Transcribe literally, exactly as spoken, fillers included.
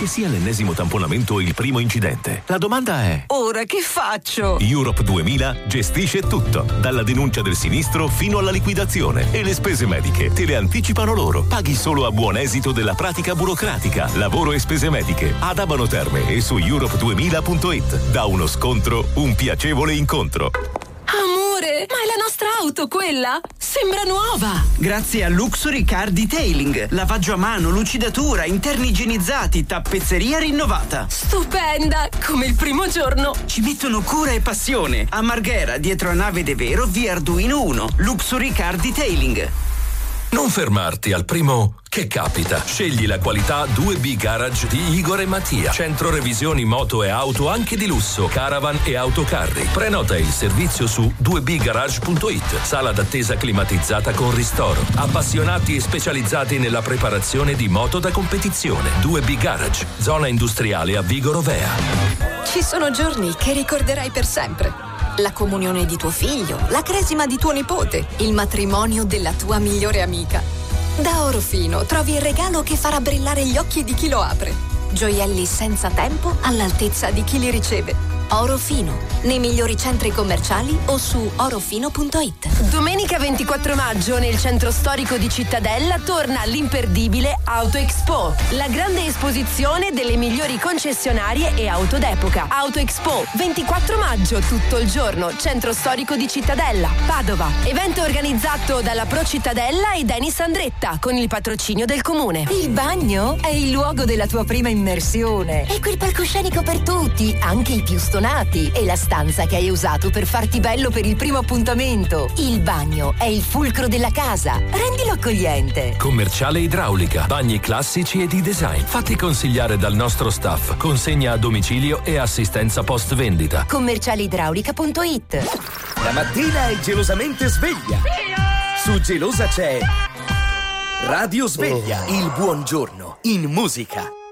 che sia l'ennesimo tamponamento o il primo incidente. La domanda è: ora che faccio? Europe duemila gestisce tutto, dalla denuncia del sinistro fino alla liquidazione, e le spese mediche te le anticipano loro. Paghi solo a buon esito della pratica burocratica. Lavoro e spese mediche ad Abano Terme e su europe duemila punto it. Da uno scontro, un piacevole incontro. Amore, ma è la nostra auto quella? Sembra nuova! Grazie a Luxury Car Detailing. Lavaggio a mano, lucidatura, interni igienizzati, tappezzeria rinnovata. Stupenda! Come il primo giorno! Ci mettono cura e passione. A Marghera, dietro a Nave De Vero, via Arduino uno. Luxury Car Detailing. Non fermarti al primo che capita. Scegli la qualità due B Garage di Igor e Mattia. Centro revisioni moto e auto anche di lusso, caravan e autocarri. Prenota il servizio su due b garage punto it. Sala d'attesa climatizzata con ristoro. Appassionati e specializzati nella preparazione di moto da competizione. due B Garage, zona industriale a Vigo Rovea. Ci sono giorni che ricorderai per sempre. La comunione di tuo figlio, la cresima di tuo nipote, il matrimonio della tua migliore amica. Da Orofino trovi il regalo che farà brillare gli occhi di chi lo apre. Gioielli senza tempo all'altezza di chi li riceve. Orofino, nei migliori centri commerciali o su orofino punto it. Domenica ventiquattro maggio nel centro storico di Cittadella torna l'imperdibile Auto Expo, la grande esposizione delle migliori concessionarie e auto d'epoca. Auto Expo, ventiquattro maggio, tutto il giorno, centro storico di Cittadella, Padova. Evento organizzato dalla Pro Cittadella e Denis Andretta con il patrocinio del comune. Il bagno è il luogo della tua prima immersione. È quel palcoscenico per tutti, anche i più stonati. E la stanza che hai usato per farti bello per il primo appuntamento. Il bagno è il fulcro della casa. Rendilo accogliente. Commerciale Idraulica. Bagni classici e di design. Fatti consigliare dal nostro staff. Consegna a domicilio e assistenza post vendita. commerciale idraulica punto it. La mattina è gelosamente sveglia. Su Gelosa c'è Radio Sveglia. Il buongiorno in musica.